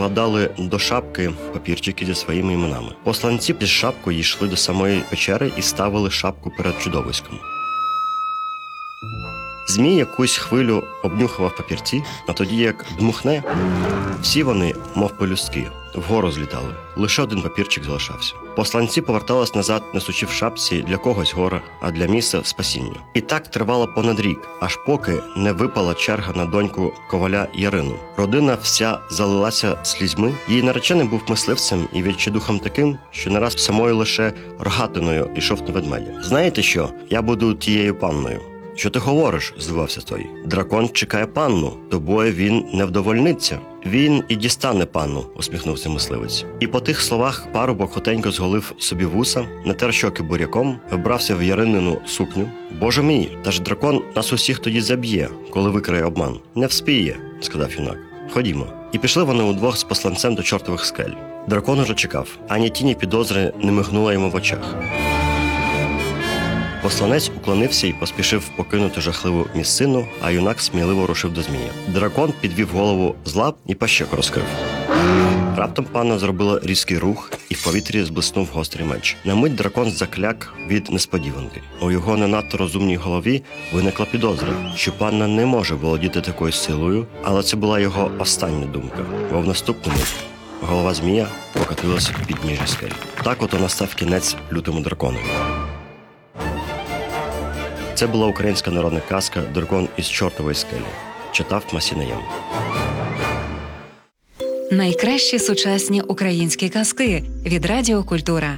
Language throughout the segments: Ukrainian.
прикладали до шапки папірчики зі своїми іменами. Посланці з шапкою йшли до самої печери і ставили шапку перед чудовиськом. Змій якусь хвилю обнюхував папірці, а тоді як дмухне, всі вони, мов пелюстки, вгору злітали. Лише один папірчик залишався. Посланці повертались назад, несучи в шапці для когось горе, а для місця спасіння. І так тривало понад рік, аж поки не випала черга на доньку коваля Ярину. Родина вся залилася слізьми. Її наречений був мисливцем і відчайдухом таким, що не раз самою лише рогатиною йшов на ведмедя. «Знаєте що? Я буду тією панною». «Що ти говориш?» – здивався той. «Дракон чекає панну, тобою він не вдовольниться». «Він і дістане панну», – усміхнувся мисливець. І по тих словах парубок хотенько зголив собі вуса, натер щоки буряком, вбрався в яринину сукню. «Боже мій, та ж дракон нас усіх тоді заб'є, коли викриє обман». «Не вспіє», – сказав юнак. «Ходімо». І пішли вони удвох з посланцем до чортових скель. Дракон уже чекав, ані тіні підозри не мигнула йому в очах. Посланець уклонився і поспішив покинути жахливу місцину, а юнак сміливо рушив до змія. Дракон підвів голову з лап і пащеку розкрив. Раптом панна зробила різкий рух, і в повітрі зблиснув гострий меч. На мить дракон закляк від несподіванки. У його не надто розумній голові виникла підозра, що панна не може володіти такою силою, але це була його остання думка, бо в наступному голова змія покотилася під ніжі скель. Так ото настав кінець лютому драконові. Це була українська народна казка «Дракон із чортової скелі». Читав Масій Наєм. Найкращі сучасні українські казки від Радіо Культура.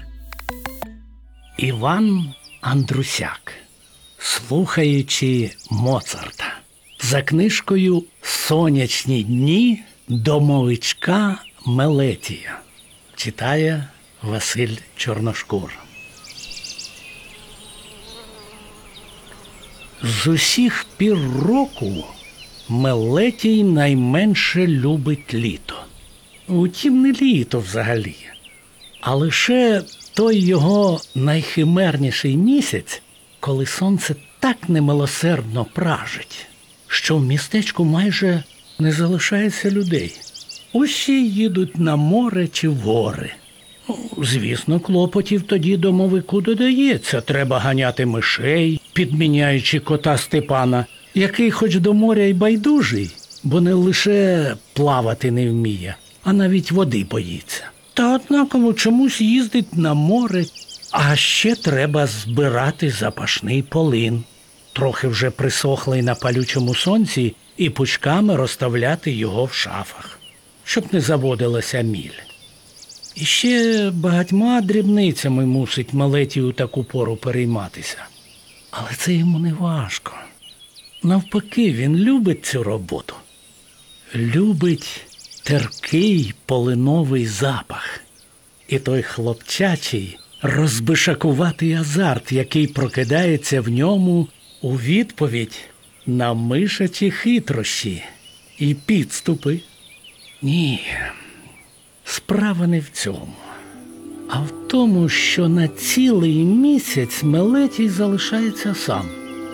Іван Андрусяк. Слухаючи Моцарта. За книжкою «Сонячні дні» домовичка Мелетія. Читає Василь Чорношкур. З усіх пір року Мелетій найменше любить літо. Утім, не літо взагалі, а лише той його найхимерніший місяць, коли сонце так немилосердно пражить, що в містечку майже не залишається людей. Усі їдуть на море чи в гори. Звісно, клопотів тоді домовику додається. Треба ганяти мишей, підміняючи кота Степана, який хоч до моря й байдужий, бо не лише плавати не вміє, а навіть води боїться. Та однаково чомусь їздить на море, а ще треба збирати запашний полин. Трохи вже присохлий на палючому сонці і пучками розставляти його в шафах, щоб не заводилася міль. І ще багатьма дрібницями мусить Мелетій у таку пору перейматися. Але це йому не важко. Навпаки, він любить цю роботу. Любить терпкий полиновий запах. І той хлопчачий, розбишакуватий азарт, який прокидається в ньому у відповідь на мишачі хитрощі і підступи. Ні, справа не в цьому, а в тому, що на цілий місяць Мелетій залишається сам.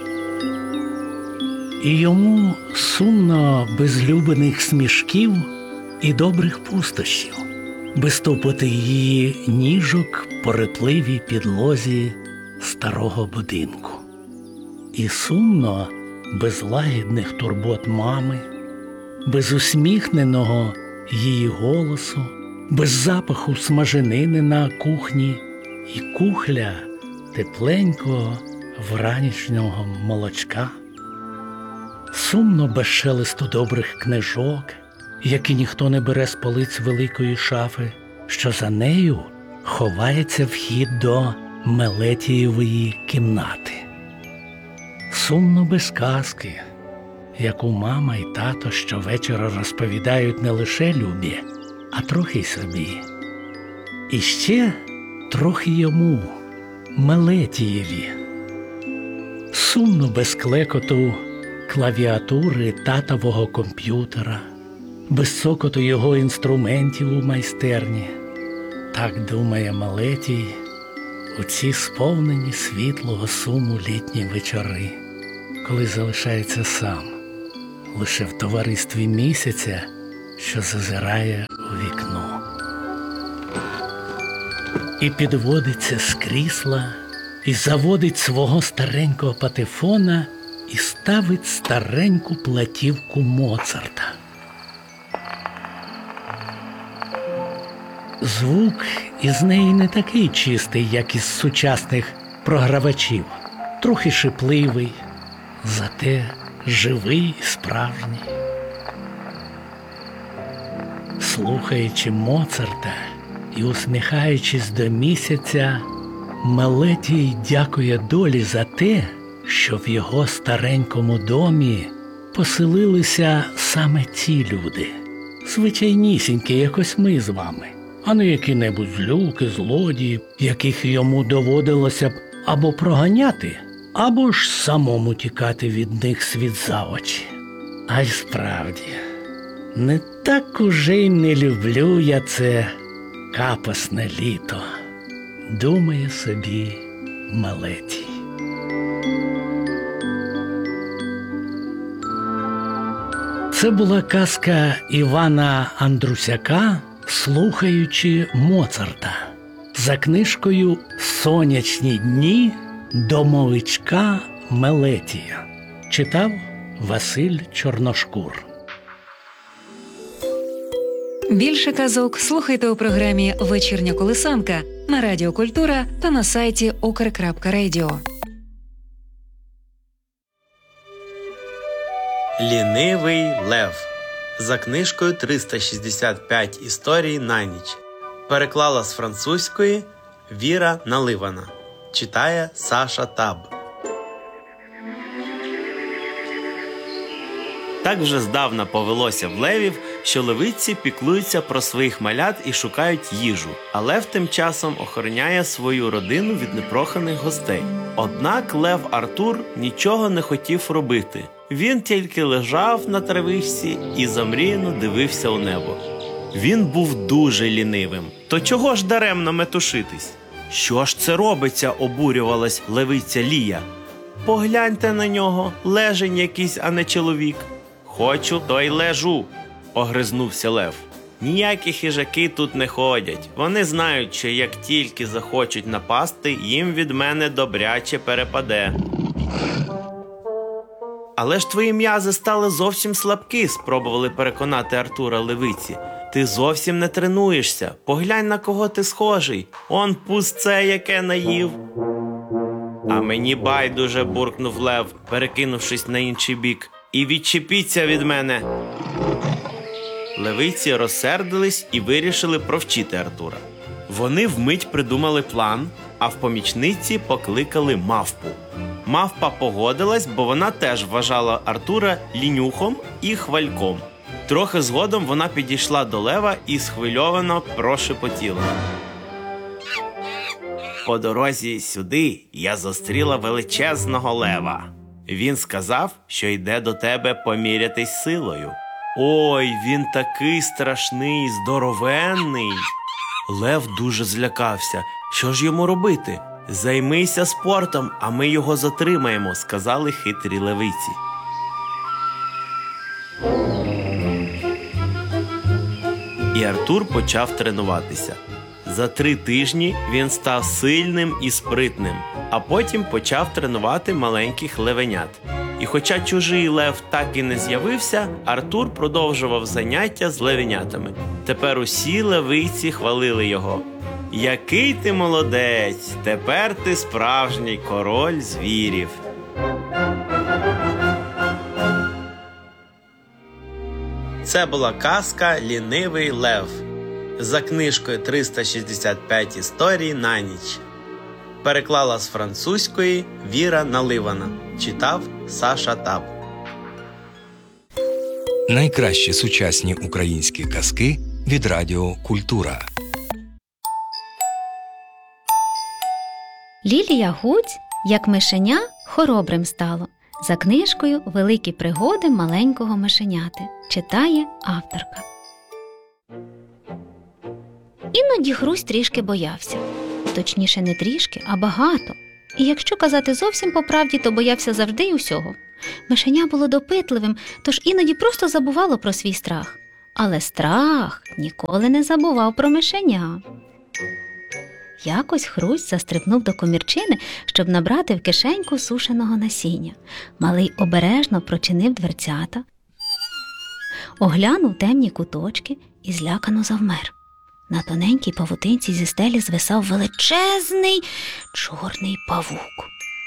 І йому сумно без любених смішків і добрих пустощів, без тупоти її ніжок по репливій підлозі старого будинку. І сумно без лагідних турбот мами, без усміхненого її голосу, без запаху смаженини на кухні і кухля тепленького вранішнього молочка. Сумно без шелесту добрих книжок, які ніхто не бере з полиць великої шафи, що за нею ховається вхід до Мелетієвої кімнати. Сумно без казки, яку мама і тато щовечора розповідають не лише Любі, а трохи й собі. І ще трохи йому, Мелетієві. Сумно без клекоту клавіатури татового комп'ютера, без цокоту його інструментів у майстерні. Так думає Мелетій у ці сповнені світлого суму літні вечори, коли залишається сам, лише в товаристві місяця, що зазирає у і підводиться з крісла, і заводить свого старенького патефона і ставить стареньку платівку Моцарта. Звук із неї не такий чистий, як із сучасних програвачів. Трохи шипливий, зате живий і справжній. Слухаючи Моцарта і усміхаючись до місяця, Мелетій дякує долі за те, що в його старенькому домі поселилися саме ці люди. Звичайнісінькі, якось ми з вами, а не які-небудь злюки, злодії, яких йому доводилося б або проганяти, або ж самому тікати від них світ за очі. А й справді, не так уже й не люблю я це капосне літо, думає собі Мелетій. Це була казка Івана Андрусяка «Слухаючи Моцарта» за книжкою «Сонячні дні» домовичка Мелетія. Читав Василь Чорношкур. Більше казок слухайте у програмі «Вечірня колисанка» на Радіо Культура та на сайті ukr.radio. Лінивий лев за книжкою 365 історій на ніч. Переклала з французької Віра Наливана. Читає Саша Таб. Так вже здавна повелося в левів, що левиці піклуються про своїх малят і шукають їжу, а лев тим часом охороняє свою родину від непроханих гостей. Однак лев Артур нічого не хотів робити. Він тільки лежав на травичці і замріяно дивився у небо. Він був дуже лінивим. То чого ж даремно метушитись? Що ж це робиться, обурювалась левиця Лія. Погляньте на нього, лежень якийсь, а не чоловік. Хочу, то й лежу, огризнувся лев. Ніякі хижаки тут не ходять. Вони знають, що як тільки захочуть напасти, їм від мене добряче перепаде. Але ж твої м'язи стали зовсім слабкі, спробували переконати Артура левиці. Ти зовсім не тренуєшся. Поглянь, на кого ти схожий. Он пусце, яке наїв. А мені байдуже, буркнув лев, перекинувшись на інший бік. І відчепіться від мене. Левиці розсердились і вирішили провчити Артура. Вони вмить придумали план, а в помічниці покликали мавпу. Мавпа погодилась, бо вона теж вважала Артура лінюхом і хвальком. Трохи згодом вона підійшла до лева і схвильовано прошепотіла. По дорозі сюди я зустріла величезного лева. Він сказав, що йде до тебе помірятись силою. Ой, він такий страшний, здоровенний. Лев дуже злякався. Що ж йому робити? Займися спортом, а ми його затримаємо, сказали хитрі левиці. І Артур почав тренуватися. За 3 тижні він став сильним і спритним, а потім почав тренувати маленьких левенят. І хоча чужий лев так і не з'явився, Артур продовжував заняття з левенятами. Тепер усі левиці хвалили його. «Який ти молодець! Тепер ти справжній король звірів!» Це була казка «Лінивий лев» за книжкою 365 історій на ніч. Переклала з французької Віра Наливана. Читав Саша Таб. Найкращі сучасні українські казки від Радіо Культура. Лілія Гуць, як мишеня, хоробрим стало. За книжкою «Великі пригоди маленького мишеняти». Читає авторка. Іноді Грусь трішки боявся. Точніше, не трішки, а багато. І якщо казати зовсім по правді, то боявся завжди й усього. Мишеня було допитливим, тож іноді просто забувало про свій страх. Але страх ніколи не забував про мишеня. Якось Хрусь застрибнув до комірчини, щоб набрати в кишеньку сушеного насіння. Малий обережно прочинив дверцята, оглянув темні куточки і злякано завмер. На тоненькій павутинці зі стелі звисав величезний чорний павук.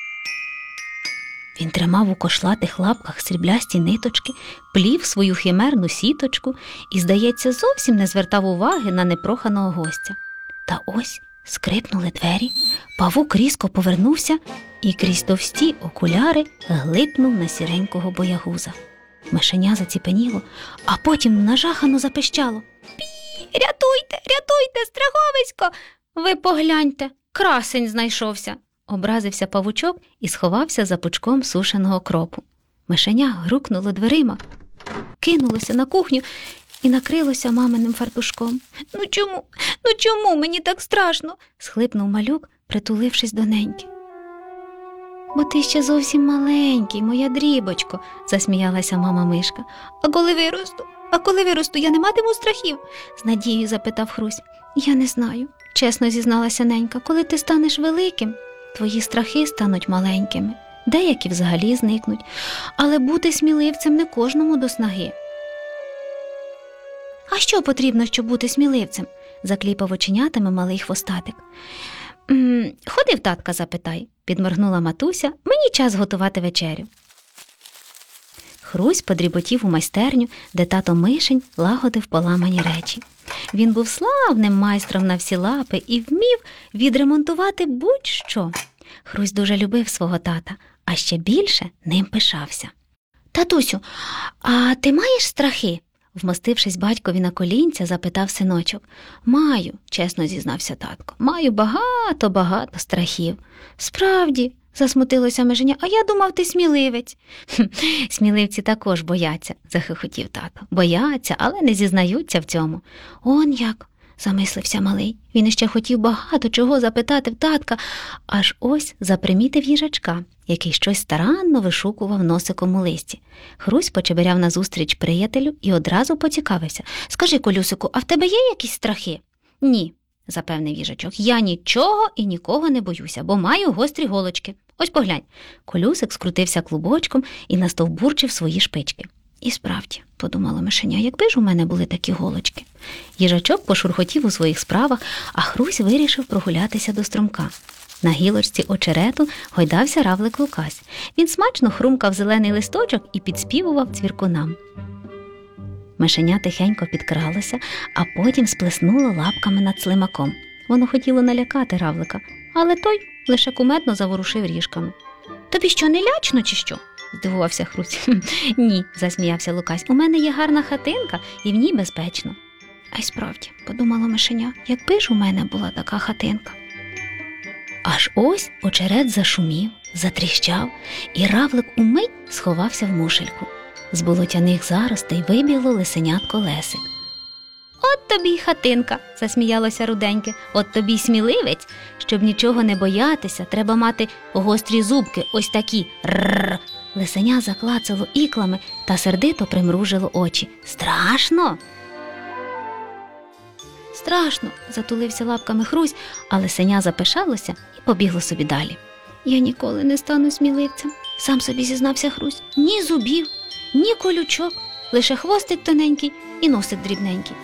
Він тримав у кошлатих лапках сріблясті ниточки, плів свою химерну сіточку і, здається, зовсім не звертав уваги на непроханого гостя. Та ось скрипнули двері, павук різко повернувся і крізь товсті окуляри глипнув на сіренького боягуза. Мишеня заціпеніло, а потім нажахано запищало: «Пі! Рятуйте, рятуйте, страховисько! Ви погляньте, красень знайшовся!» Образився павучок і сховався за пучком сушеного кропу. Мишеня грукнуло дверима, кинулося на кухню і накрилося маминим фартушком. «Ну чому мені так страшно?» – схлипнув малюк, притулившись до неньки. «Бо ти ще зовсім маленький, моя дрібочко», – засміялася мама мишка. А коли виросту, я не матиму страхів?» – з надією запитав Хрусь. «Я не знаю», – чесно зізналася ненька. «Коли ти станеш великим, твої страхи стануть маленькими, деякі взагалі зникнуть, але бути сміливцем не кожному до снаги». «А що потрібно, щоб бути сміливцем?» – закліпав оченятами малий хвостатик. «Ходи в татка запитай», – підморгнула матуся. «Мені час готувати вечерю». Хрусь подріботів у майстерню, де тато Мишень лагодив поламані речі. Він був славним майстром на всі лапи і вмів відремонтувати будь-що. Хрусь дуже любив свого тата, а ще більше ним пишався. «Татусю, а ти маєш страхи?» Вмостившись батькові на колінця, запитав синочок. «Маю», – чесно зізнався татко, – «маю багато страхів». «Справді», – засмутилося Мишеня, – «а я думав, ти сміливець». «Сміливці також бояться», – захихотів тато. «Бояться, але не зізнаються в цьому». «Он як», – замислився малий. Він іще хотів багато чого запитати в татка, аж ось запримітив їжачка, який щось старанно вишукував носиком у листі. Хрусь почеберяв назустріч приятелю і одразу поцікавився. «Скажи, Колюсику, а в тебе є якісь страхи?» «Ні», – запевнив їжачок, – «я нічого і нікого не боюся, бо маю гострі голочки. Ось поглянь». Колюсик скрутився клубочком і настовбурчив свої шпички. «І справді», – подумала Мишеня, – «якби ж у мене були такі голочки». Їжачок пошурхотів у своїх справах, а Хрусь вирішив прогулятися до струмка. На гілочці очерету гойдався равлик Лукась. Він смачно хрумкав зелений листочок і підспівував цвіркунам. Мишеня тихенько підкралося, а потім сплеснуло лапками над слимаком. Воно хотіло налякати равлика, але той лише кумедно заворушив ріжками. «Тобі що, не лячно чи що?» – здивувався Хрусь. «Ні», – засміявся Лукась, – «у мене є гарна хатинка і в ній безпечно». «А й справді», – подумала Мишеня, – «якби ж у мене була така хатинка». Аж ось очерет зашумів, затріщав, і равлик умить сховався в мушельку. З болотяних заростей вибігло лисенятко Лесик. «От тобі й хатинка», – засміялося руденьке, – «от тобі й сміливець. Щоб нічого не боятися, треба мати гострі зубки, ось такі. Рррр». Лисеня заклацало іклами та сердито примружило очі. «Страшно?» «Страшно», – затулився лапками Хрусь, а лисеня запишалося і побігло собі далі. «Я ніколи не стану сміливцем», – сам собі зізнався Хрусь. «Ні зубів, ні колючок, лише хвостик тоненький і носик дрібненький».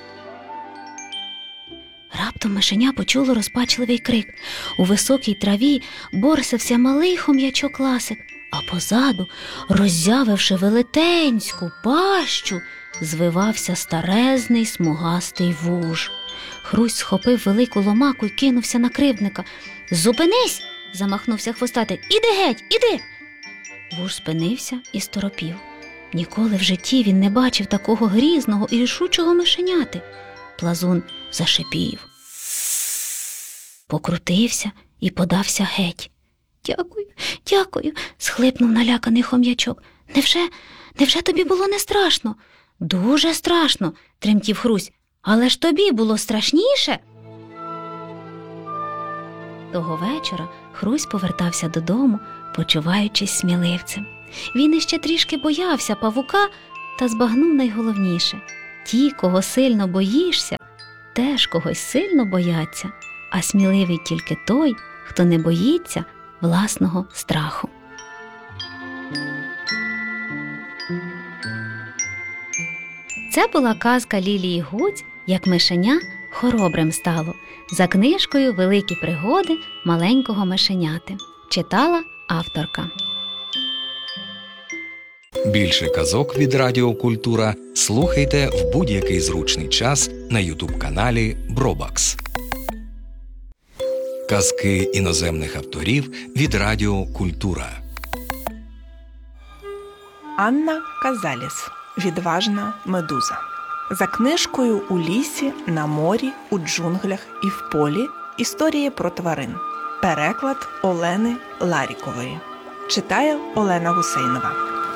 Раптом Мишеня почуло розпачливий крик. У високій траві борсався малий хом'ячок Ласик, а позаду, роззявивши велетенську пащу, звивався старезний смугастий вуж. Хрусь схопив велику ломаку й кинувся на кривдника. «Зупинись!» – замахнувся хвостатик. «Іди геть, іди!» Вуж спинився і сторопів. Ніколи в житті він не бачив такого грізного і рішучого мишеняти. Плазун зашипів, покрутився і подався геть. Дякую», – схлипнув наляканий хом'ячок. Невже тобі було не страшно?» «Дуже страшно», – тремтів Хрусь. «Але ж тобі було страшніше?» Того вечора Хрусь повертався додому, почуваючись сміливцем. Він іще трішки боявся павука та збагнув найголовніше. Ті, кого сильно боїшся, теж когось сильно бояться. а сміливий тільки той, хто не боїться власного страху. Це була казка Лілії Гуць «Як мишеня хоробрим стало» за книжкою «Великі пригоди маленького мишеняти». Читала авторка. Більше казок від Радіо Культура слухайте в будь-який зручний час на ютуб-каналі Бробакс. Казки іноземних авторів від Радіо Культура. Анна Казаліс. Відважна медуза. За книжкою «У лісі, на морі, у джунглях і в полі. Історії про тварин». Переклад Олени Ларікової. Читає Олена Гусейнова.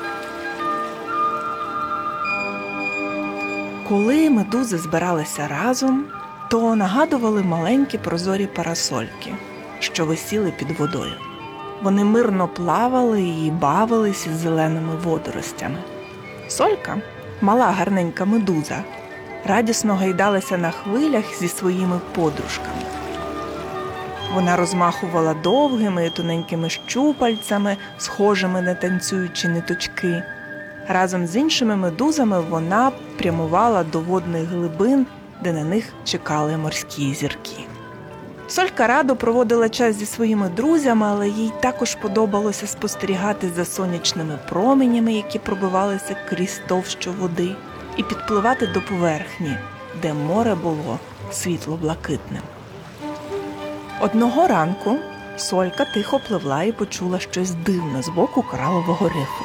Коли медузи збиралися разом, то нагадували маленькі прозорі парасольки, що висіли під водою. Вони мирно плавали і бавились із зеленими водоростями. Солька, мала гарненька медуза, радісно гайдалася на хвилях зі своїми подружками. Вона розмахувала довгими і тоненькими щупальцями, схожими на танцюючі ниточки. Разом з іншими медузами вона прямувала до водних глибин, де на них чекали морські зірки. Солька радо проводила час зі своїми друзями, але їй також подобалося спостерігати за сонячними променями, які пробивалися крізь товщу води, і підпливати до поверхні, де море було світло-блакитним. Одного ранку Солька тихо пливла і почула щось дивне з боку коралового рифу.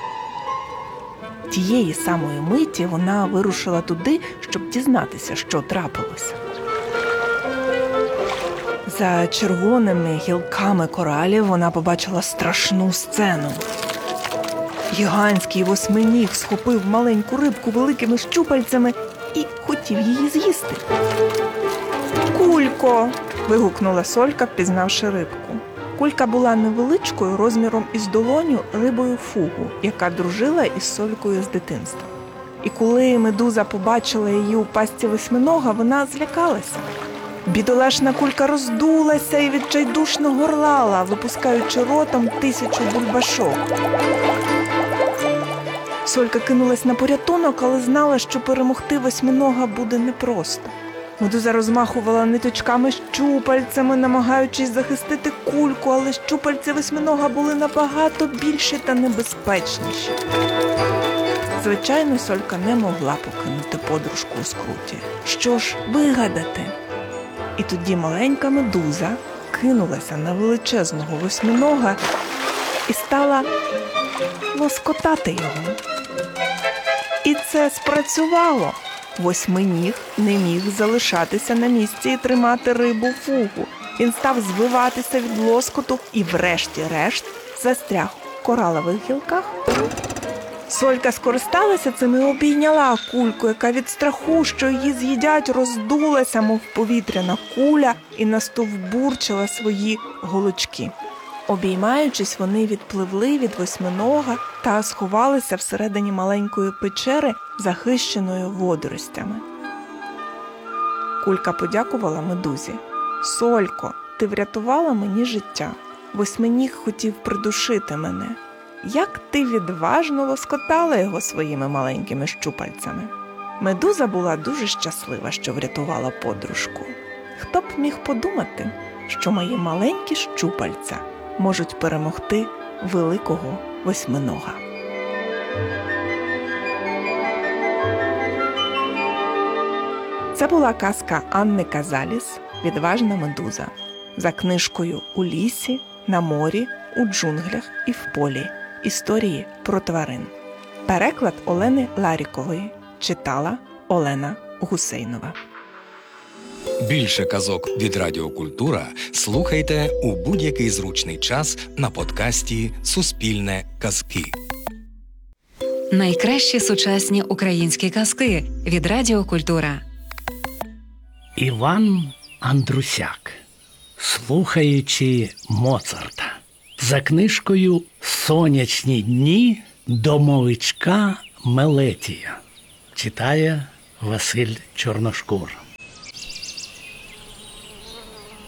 Тієї самої миті вона вирушила туди, щоб дізнатися, що трапилося. За червоними гілками коралів вона побачила страшну сцену. Гігантський восьминіг схопив маленьку рибку великими щупальцями і хотів її з'їсти. «Кулько!» – вигукнула Солька, впізнавши рибку. Кулька була невеличкою, розміром із долоню, рибою фугу, яка дружила із Солькою з дитинства. І коли медуза побачила її у пастці восьминога, вона злякалася. Бідолашна кулька роздулася і відчайдушно горлала, випускаючи ротом 1000 бульбашок. Солька кинулась на порятунок, але знала, що перемогти восьминога буде непросто. Медуза розмахувала ниточками щупальцями, намагаючись захистити кульку, але щупальці восьминога були набагато більші та небезпечніші. Звичайно, Солька не могла покинути подружку у скруті. Що ж вигадати? І тоді маленька медуза кинулася на величезного восьминога і стала лоскотати його. І це спрацювало. Восьминіг не міг залишатися на місці і тримати рибу фугу. Він став звиватися від лоскоту і врешті-решт застряг у коралових гілках. Солька скористалася цим і обійняла кульку, яка від страху, що її з'їдять, роздулася, мов повітряна куля, і настовбурчила свої голочки. Обіймаючись, вони відпливли від восьминога та сховалися всередині маленької печери, захищеною водоростями. Кулька подякувала медузі. «Солько, ти врятувала мені життя. Восьминіг хотів придушити мене. Як ти відважно лоскотала його своїми маленькими щупальцями». Медуза була дуже щаслива, що врятувала подружку. Хто б міг подумати, що мої маленькі щупальця можуть перемогти великого восьминога. Це була казка Анни Казаліс «Відважна медуза» за книжкою «У лісі, на морі, у джунглях і в полі. Історії про тварин». Переклад Олени Ларікової. Читала Олена Гусейнова. Більше казок від Радіо Культура слухайте у будь-який зручний час на подкасті «Суспільне казки». Найкращі сучасні українські казки від Радіо Культура. Іван Андрусяк, слухаючи Моцарта. За книжкою «Сонячні дні домовичка Мелетія». Читає Василь Чорношкур.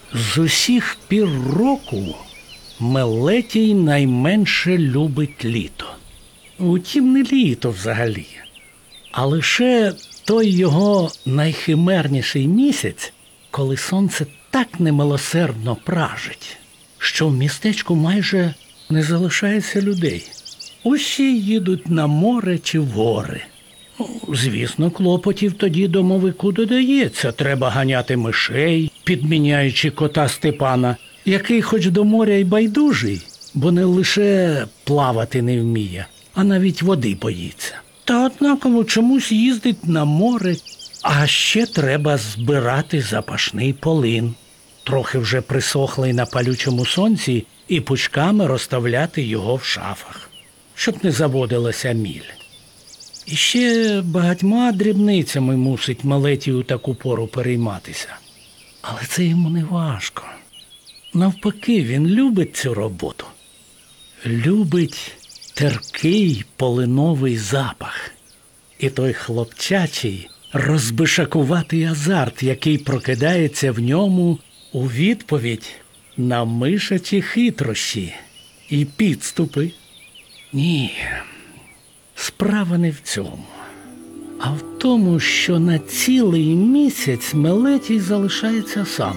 З усіх пір року Мелетій найменше любить літо. Утім, не літо взагалі, а лише той його найхимерніший місяць, коли сонце так немилосердно пражить, що в містечку майже не залишається людей. Усі їдуть на море чи в гори. Звісно, клопотів тоді домовику додається. Треба ганяти мишей, підміняючи кота Степана, який хоч до моря й байдужий, бо не лише плавати не вміє, а навіть води боїться. Та однаково чомусь їздить на море, а ще треба збирати запашний полин. Трохи вже присохлий на палючому сонці і пучками розставляти його в шафах, щоб не заводилася міль. І ще багатьма дрібницями мусить Мелетій у таку пору перейматися. Але це йому не важко. Навпаки, він любить цю роботу. Любить терпкий полиновий запах. І той хлопчачий, розбишакуватий азарт, який прокидається в ньому у відповідь на мишачі хитрощі і підступи. Ні, справа не в цьому, а в тому, що на цілий місяць Мелетій залишається сам.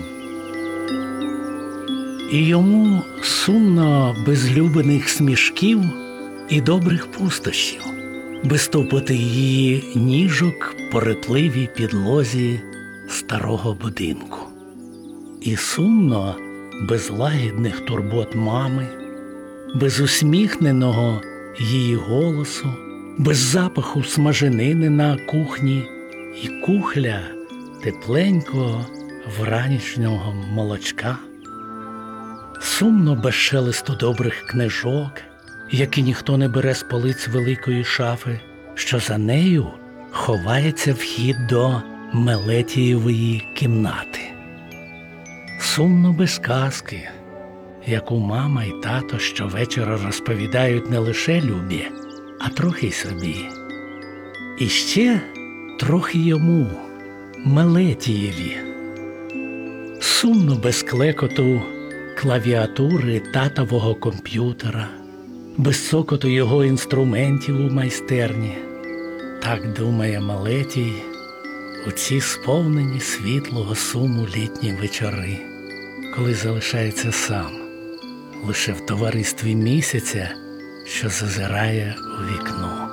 І йому сумно без любених смішків і добрих пустощів, без тупоти її ніжок по рипливій підлозі старого будинку. І сумно без лагідних турбот мами, без усміхненого її голосу, без запаху смаженини на кухні і кухля тепленького вранішнього молочка. Сумно без шелесту добрих книжок, які ніхто не бере з полиць великої шафи, що за нею ховається вхід до Мелетієвої кімнати. Сумно без казки, яку мама і тато щовечора розповідають не лише Любі, а трохи й собі. І ще трохи йому, Мелетієві. Сумно без клекоту клавіатури татового комп'ютера, без цокоту його інструментів у майстерні. Так думає Мелетій у ці сповнені світлого суму літні вечори, коли залишається сам, лише в товаристві місяця, що зазирає у вікно.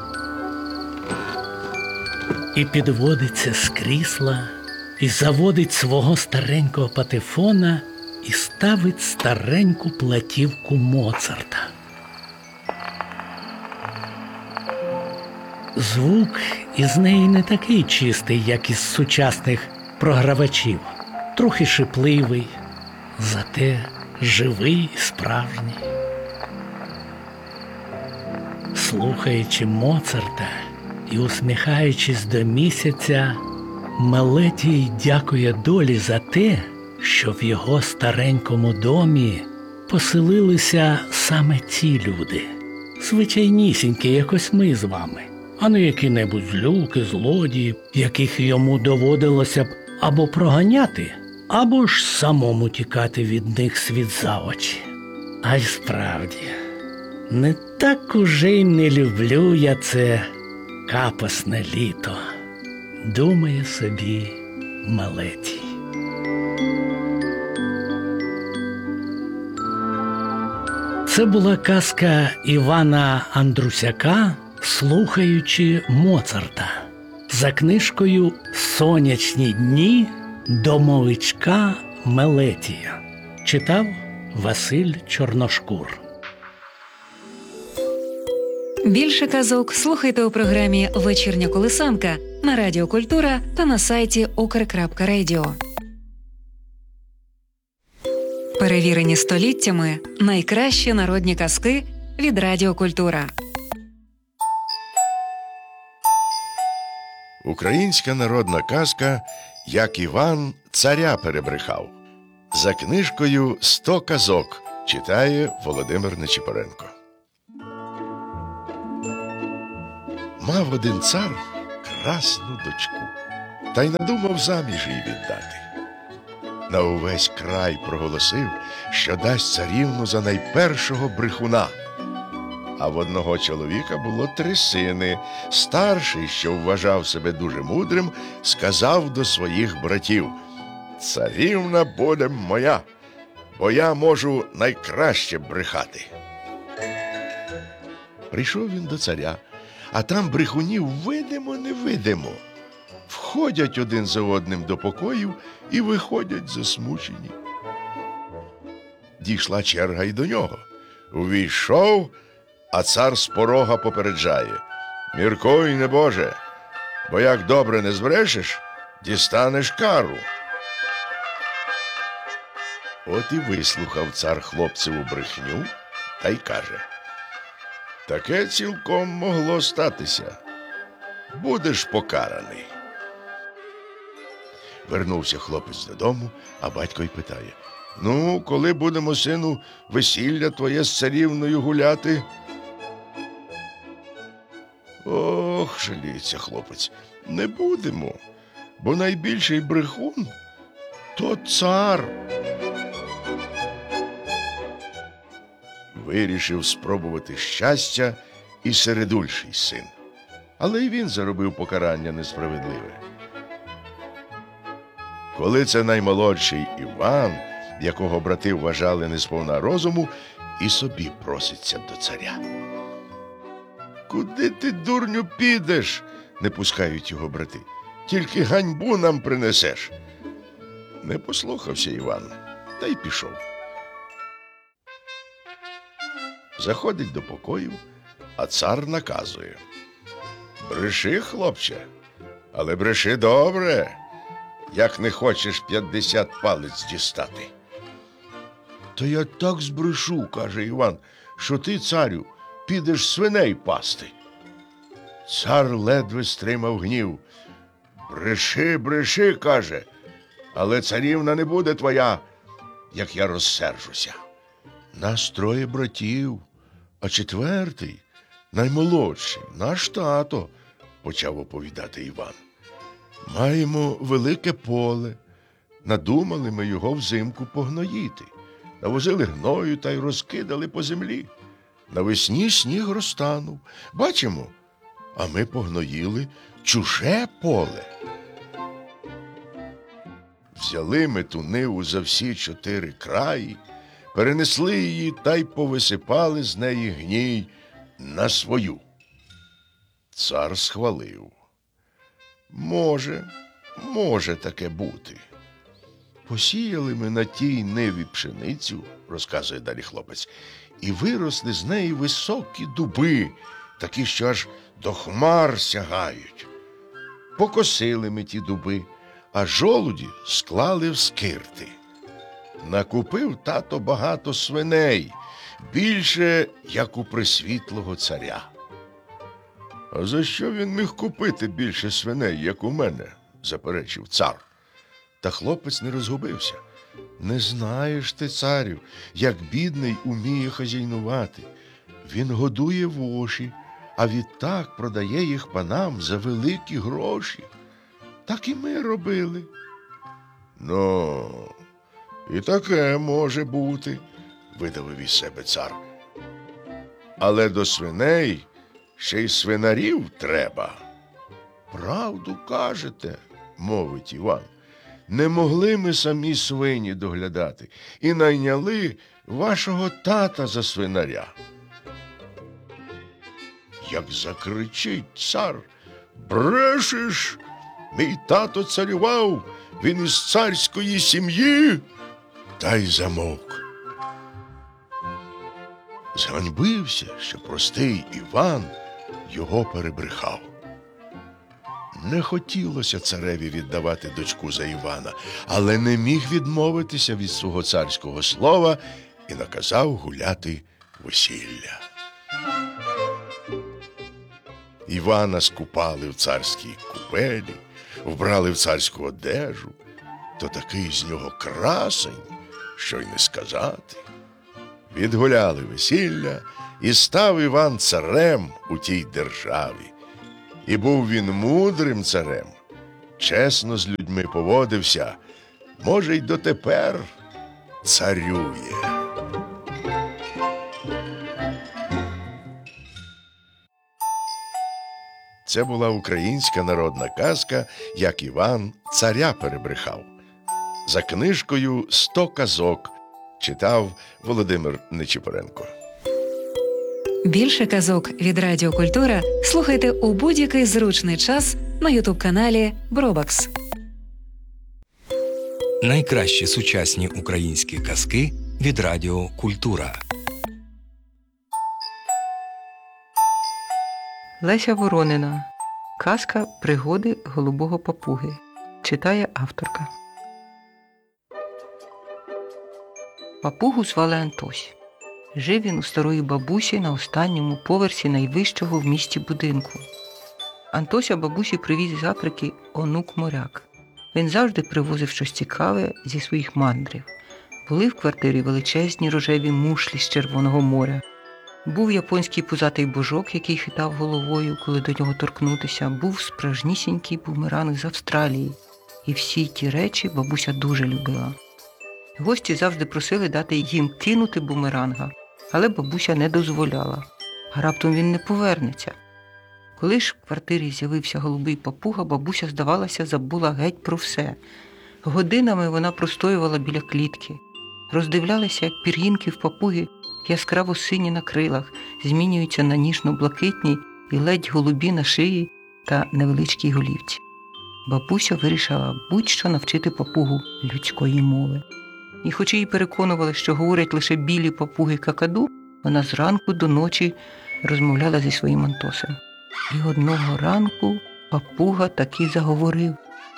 І підводиться з крісла, і заводить свого старенького патефона, і ставить стареньку платівку Моцарта. Звук із неї не такий чистий, як із сучасних програвачів, трохи шипливий, зате живий і справжній. Слухаючи Моцарта і усміхаючись до місяця, Мелетій дякує долі за те, що в його старенькому домі поселилися саме ці люди. Звичайнісінькі, якось ми з вами, а не які-небудь злюки, злодії, яких йому доводилося б або проганяти, або ж самому тікати від них світ за очі. А й справді, не так уже й не люблю я це капосне літо, думає собі Мелетій. Це була казка Івана Андрусяка «Слухаючи Моцарта» за книжкою «Сонячні дні домовичка Мелетія». Читав Василь Чорношкур. Більше казок слухайте у програмі «Вечірня колисанка» на Радіо Культура та на сайті ukr.radio. Перевірені століттями найкращі народні казки від Радіо Культура. Українська народна казка «Як Іван царя перебрехав» за книжкою «100 казок» читає Володимир Нечипоренко. Мав один цар красну дочку, та й надумав заміж її віддати. на увесь край проголосив, що дасть царівну за найпершого брехуна. А в одного чоловіка було 3 сини. Старший, що вважав себе дуже мудрим, сказав до своїх братів: «Царівна буде моя, бо я можу найкраще брехати». Прийшов він до царя, а там брехунів видимо-невидимо. Входять один за одним до покоїв і виходять засмучені. Дійшла черга й до нього. Увійшов, а цар з порога попереджає: «Міркуй, небоже, бо як добре не збрешеш, дістанеш кару». От і вислухав цар хлопцеву брехню та й каже: «Таке цілком могло статися. Будеш покараний». Вернувся хлопець додому, а батько й питає: «Ну, коли будемо, сину, весілля твоє з царівною гуляти?» «Ох, жаліється хлопець, не будемо, бо найбільший брехун – то цар». Вирішив спробувати щастя і середульший син. Але й він заробив покарання несправедливе. Коли це наймолодший Іван, якого брати вважали несповна розуму, і собі проситься до царя. «Куди ти, дурню, підеш?» – не пускають його брати. «Тільки ганьбу нам принесеш». Не послухався Іван, та й пішов. Заходить до покою, а цар наказує: «Бреши, хлопче, але бреши добре, як не хочеш 50 палиць дістати». «Та я так збрешу, – каже Іван, – що ти, царю, підеш свиней пасти». Цар ледве стримав гнів. «Бреши, бреши, – каже, – але царівна не буде твоя, як я розсержуся. Нас 3 братів, а 4-й, наймолодший, наш тато», – почав оповідати Іван. «Маємо велике поле. Надумали ми його взимку погноїти. Навозили гною та й розкидали по землі. Навесні сніг розтанув. Бачимо, а ми погноїли чуже поле. Взяли ми ту ниву за всі 4 краї, перенесли її та й повисипали з неї гній на свою». Цар схвалив: Може таке бути. «Посіяли ми на тій ниві пшеницю, – розказує далі хлопець, – і виросли з неї високі дуби, такі, що аж до хмар сягають. Покосили ми ті дуби, а жолуді склали в скирти. Накупив тато багато свиней, більше, як у пресвітлого царя». «А за що він міг купити більше свиней, як у мене?» – заперечив цар. Та хлопець не розгубився. «Не знаєш ти, царю, як бідний уміє хазяйнувати. Він годує воші, а відтак продає їх панам за великі гроші. Так і ми робили». «Ну, і таке може бути», – видавив із себе цар. «Але до свиней ще й свинарів треба». «Правду кажете», – мовить Іван. «Не могли ми самі свині доглядати і найняли вашого тата за свинаря». Як закричить цар: «Брешеш! Мій тато царював, він із царської сім'ї!» Та й замовк. Зганьбився, що простий Іван його перебрехав. Не хотілося цареві віддавати дочку за Івана, але не міг відмовитися від свого царського слова і наказав гуляти весілля. Івана скупали в царській купелі, вбрали в царську одежу, то такий з нього красень, що й не сказати. Відгуляли весілля, і став Іван царем у тій державі. І був він мудрим царем, чесно з людьми поводився, може, й дотепер царює. Це була українська народна казка «Як Іван царя перебрехав». За книжкою «100 казок» читав Володимир Нечипоренко. Більше казок від Радіо Культура слухайте у будь-який зручний час на ютуб-каналі Бробакс. Найкращі сучасні українські казки від Радіо Культура. Леся Воронина. Казка «Пригоди голубого папуги». Читає авторка. Папугу звали Антось. Жив він у старої бабусі на останньому поверсі найвищого в місті будинку. Антося бабусі привіз з Африки онук-моряк. Він завжди привозив щось цікаве зі своїх мандрів. Були в квартирі величезні рожеві мушлі з Червоного моря. Був японський пузатий божок, який хитав головою, коли до нього торкнутися. Був справжнісінький бумеранг з Австралії. І всі ті речі бабуся дуже любила. Гості завжди просили дати їм кинути бумеранга, але бабуся не дозволяла. А раптом він не повернеться. Коли ж в квартирі з'явився голубий папуга, бабуся, здавалося, забула геть про все. Годинами вона простоювала біля клітки. Роздивлялася, як пір'їнки в папуги, яскраво сині на крилах, змінюються на ніжно-блакитні і ледь голубі на шиї та невеличкій голівці. Бабуся вирішила будь-що навчити папугу людської мови. І хоч її переконували, що говорять лише білі папуги какаду, вона зранку до ночі розмовляла зі своїм Антосем. І одного ранку папуга таки заговорив.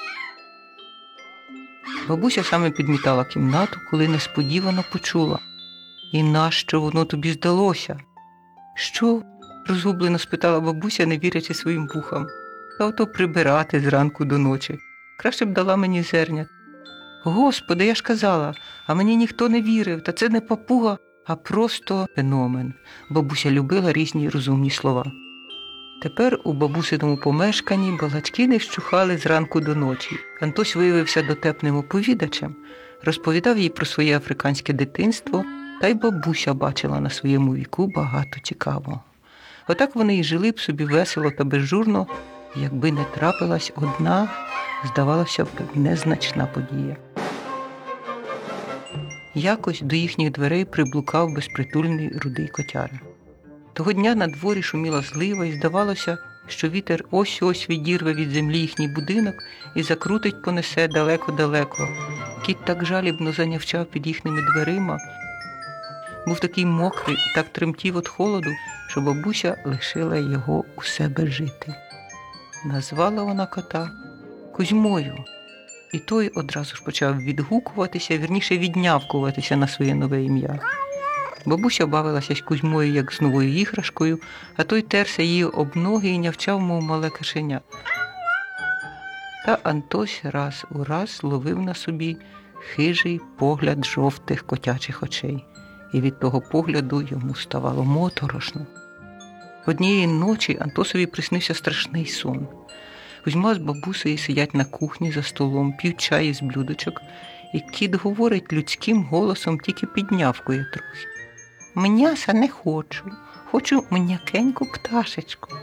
Бабуся саме підмітала кімнату, коли несподівано почула: «І нащо воно тобі здалося?» «Що?» – розгублено спитала бабуся, не вірячи своїм вухам. «Та ото прибирати зранку до ночі. Краще б дала мені зернят». «Господи, я ж казала, а мені ніхто не вірив, та це не папуга, а просто феномен». Бабуся любила різні розумні слова. Тепер у бабусиному помешканні балачки не вщухали зранку до ночі. Антось виявився дотепним оповідачем, розповідав їй про своє африканське дитинство, та й бабуся бачила на своєму віку багато цікавого. Отак вони й жили б собі весело та безжурно, якби не трапилась одна, здавалося б, незначна подія. Якось до їхніх дверей приблукав безпритульний рудий котяра. Того дня на дворі шуміла злива, і здавалося, що вітер ось-ось відірве від землі їхній будинок і закрутить, понесе далеко-далеко. Кіт так жалібно занявчав під їхніми дверима, був такий мокрий і так тремтів від холоду, що бабуся лишила його у себе жити. Назвала вона кота Кузьмою, і той одразу ж почав відгукуватися, вірніше віднявкуватися на своє нове ім'я. Бабуся бавилася з Кузьмою, як з новою іграшкою, а той терся її об ноги і нявчав, мов мале кошеня. Та Антось раз у раз ловив на собі хижий погляд жовтих котячих очей. І від того погляду йому ставало моторошно. Однієї ночі Антосові приснився страшний сон. Кузьма з бабусею сидять на кухні за столом, п'ють чай із блюдочок, і кіт говорить людським голосом, тільки піднявкує трохи. «М'яса не хочу, хочу м'якеньку пташечку».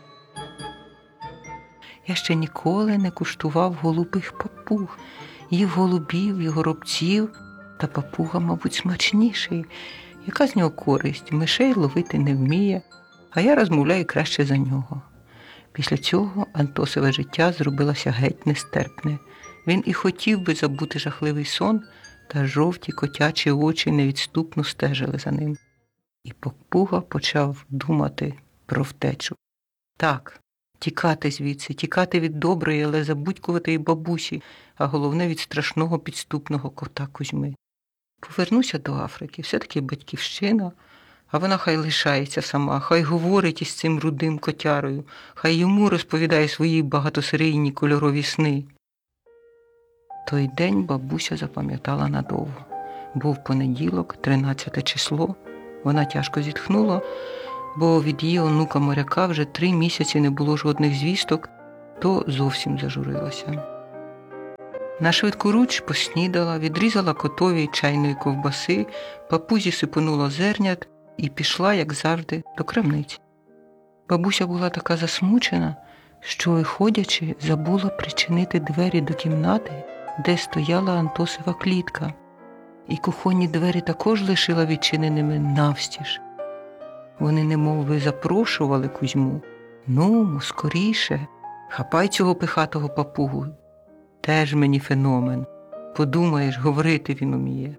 Я ще ніколи не куштував голубих папуг, їв голубів і горобців, та папуга, мабуть, смачніший. Яка з нього користь? Мишей ловити не вміє, а я розмовляю краще за нього. Після цього Антосове життя зробилося геть нестерпне. Він і хотів би забути жахливий сон, та жовті котячі очі невідступно стежили за ним. І папуга почав думати про втечу. Так, тікати звідси, тікати від доброї, але забудькуватої бабусі, а головне від страшного підступного кота Кузьми. Повернуся до Африки, все-таки батьківщина, а вона хай лишається сама, хай говорить із цим рудим котярою, хай йому розповідає свої багатосерійні кольорові сни. Той день бабуся запам'ятала надовго. Був понеділок, 13 число. Вона тяжко зітхнула, бо від її онука-моряка вже 3 місяці не було жодних звісток, то зовсім зажурилася. На швидкоруч поснідала, відрізала котові чайної ковбаси, папузі сипонула зернят і пішла, як завжди, до крамниці. Бабуся була така засмучена, що, виходячи, забула причинити двері до кімнати, де стояла Антосова клітка, і кухонні двері також лишила відчиненими навстіж. Вони немовби запрошували Кузьму: «Ну, скоріше, хапай цього пихатого папугу. Теж мені феномен. Подумаєш, говорити він уміє».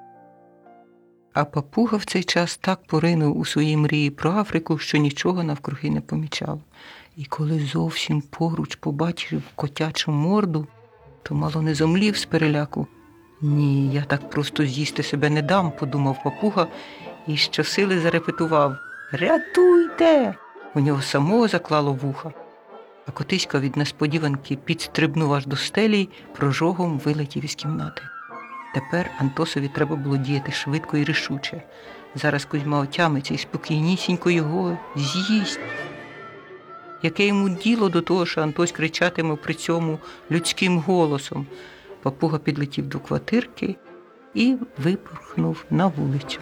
А папуга в цей час так поринув у свої мрії про Африку, що нічого навкруги не помічав. І коли зовсім поруч побачив котячу морду, то мало не зомлів з переляку. «Ні, я так просто з'їсти себе не дам», – подумав папуга і щосили зарепетував: «Рятуйте!» У нього самого заклало вуха. А котиська від несподіванки підстрибнув аж до стелі й прожогом вилетів із кімнати. Тепер Антосові треба було діяти швидко і рішуче. Зараз Кузьма отямиться і спокійнісінько його з'їсть. Яке йому діло до того, що Антось кричатиме при цьому людським голосом? Папуга підлетів до квартирки і випорхнув на вулицю.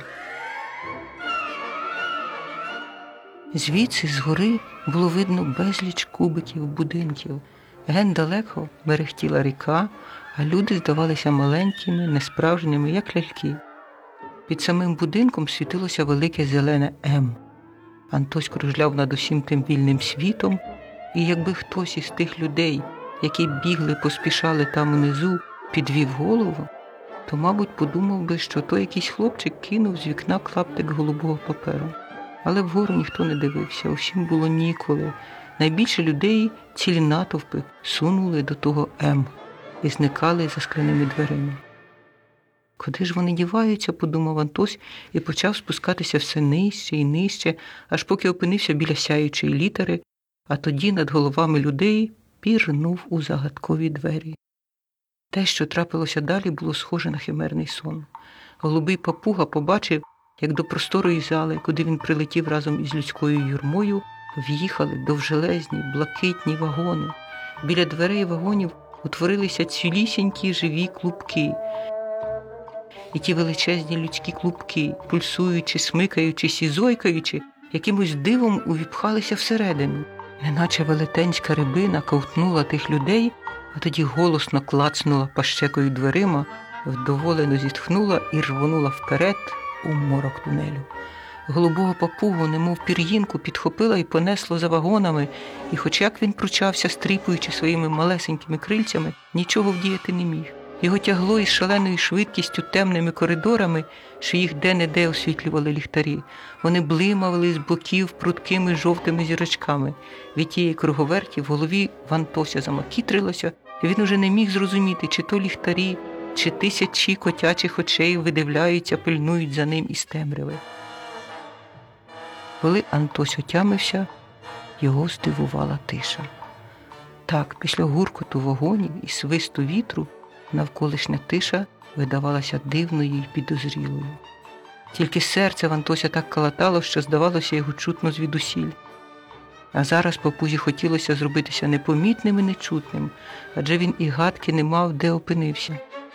Звідси, згори, було видно безліч кубиків будинків. Ген далеко мерехтіла ріка, а люди здавалися маленькими, несправжніми, як ляльки. Під самим будинком світилося велике зелене «М». Антось кружляв над усім тим вільним світом, і якби хтось із тих людей, які бігли, поспішали там унизу, підвів голову, то, мабуть, подумав би, що то якийсь хлопчик кинув з вікна клаптик голубого паперу. Але вгору ніхто не дивився, усім було ніколи. Найбільше людей, цілі натовпи, сунули до того «М» і зникали за скляними дверима. Куди ж вони діваються, подумав Антось і почав спускатися все нижче і нижче, аж поки опинився біля сяючої літери, а тоді над головами людей пірнув у загадкові двері. Те, що трапилося далі, було схоже на химерний сон. Голубий папуга побачив, як до просторої зали, куди він прилетів разом із людською юрмою, в'їхали довжелезні, блакитні вагони. Біля дверей вагонів утворилися цілісінькі живі клубки. І ті величезні людські клубки, пульсуючи, смикаючись і зойкаючи, якимось дивом увіпхалися всередину. Неначе велетенська рибина ковтнула тих людей, а тоді голосно клацнула пащекою дверима, вдоволено зітхнула і рвонула вперед у морок тунелю. Голубого папугу, немов пір'їнку, підхопила і понесло за вагонами, і хоч як він пручався, стріпуючи своїми малесенькими крильцями, нічого вдіяти не міг. Його тягло із шаленою швидкістю темними коридорами, що їх де-не-де освітлювали ліхтарі. Вони блимали з боків прудкими жовтими зірочками. Від тієї круговерті в голові в Антося замакітрилося, і він уже не міг зрозуміти, чи то ліхтарі, чи тисячі котячих очей видивляються, пильнують за ним із темряви. Коли Антось отямився, його здивувала тиша. Так, після гуркоту вагонів і свисту вітру навколишня тиша видавалася дивною і підозрілою. Тільки серце в Антося так калатало, що здавалося його чутно звідусіль. А зараз папузі хотілося зробитися непомітним і нечутним, адже він і гадки не мав, де опинився.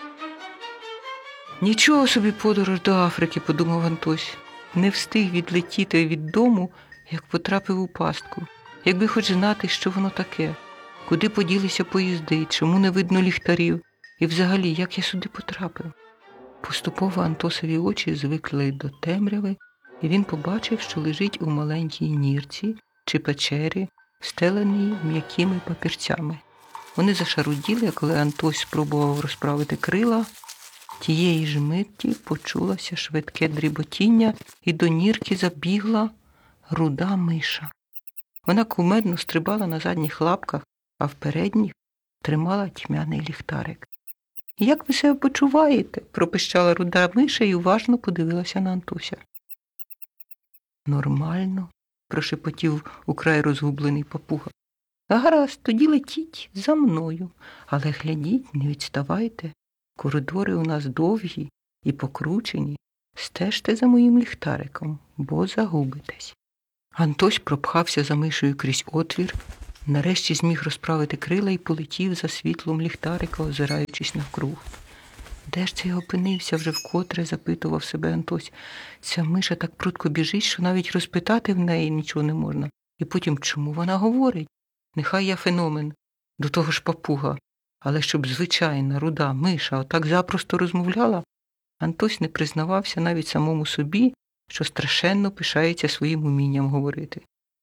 «Нічого собі подорож до Африки», – подумав Антось. Не встиг відлетіти від дому, як потрапив у пастку. Якби хоч знати, що воно таке, куди поділися поїзди, чому не видно ліхтарів, і взагалі, як я сюди потрапив. Поступово Антосові очі звикли до темряви, і він побачив, що лежить у маленькій нірці чи печері, встеленій м'якими папірцями. Вони зашаруділи, а коли Антось спробував розправити крила, тієї ж миті почулося швидке дріботіння, і до нірки забігла руда миша. Вона кумедно стрибала на задніх лапках, а в передніх тримала тьмяний ліхтарик. «Як ви себе почуваєте?» – пропищала руда миша і уважно подивилася на Антося. «Нормально», – прошепотів украй розгублений папуга. «Гаразд, тоді летіть за мною, але глядіть, не відставайте. Коридори у нас довгі і покручені. Стежте за моїм ліхтариком, бо загубитесь». Антось пропхався за мишею крізь отвір, нарешті зміг розправити крила і полетів за світлом ліхтарика, озираючись озираючись навкруг. Де ж це я опинився, вже вкотре запитував себе Антось. Ця миша так прудко біжить, що навіть розпитати в неї нічого не можна. І потім, чому вона говорить? Нехай я феномен, до того ж папуга. Але щоб звичайна, руда миша отак запросто розмовляла, Антось не признавався навіть самому собі, що страшенно пишається своїм умінням говорити.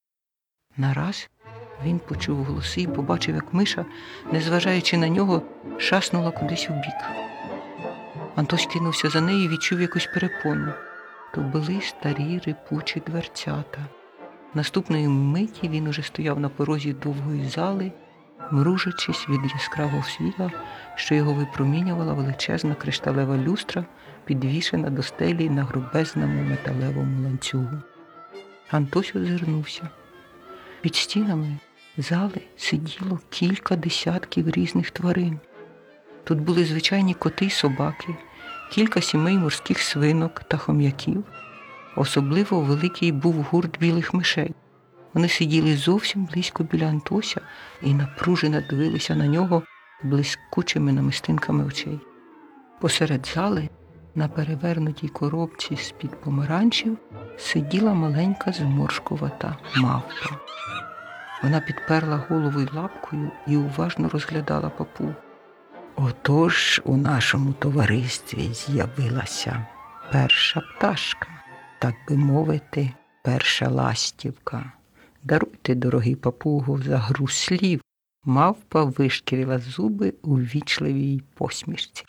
Нараз він почув голоси і побачив, як миша, незважаючи на нього, шаснула кудись у бік. Антось кинувся за нею і відчув якусь перепону. То були старі рипучі дверцята. Наступної миті він уже стояв на порозі довгої зали, мружачись від яскравого світла, що його випромінювала величезна кришталева люстра, підвішена до стелі на грубезному металевому ланцюгу. Антось озирнувся. Під стінами зали сиділо кілька десятків різних тварин. Тут були звичайні коти й собаки, кілька сімей морських свинок та хом'яків. Особливо великий був гурт білих мишей. Вони сиділи зовсім близько біля Антося і напружено дивилися на нього блискучими намистинками очей. Посеред зали, на перевернутій коробці з-під помаранчів, сиділа маленька зморшкувата мавпа. Вона підперла голову й лапкою і уважно розглядала папугу. Отож у нашому товаристві з'явилася перша пташка, так би мовити, перша ластівка. Даруйте, дорогий папуго, за гру слів. Мавпа вишкірила зуби у ввічливій посмішці.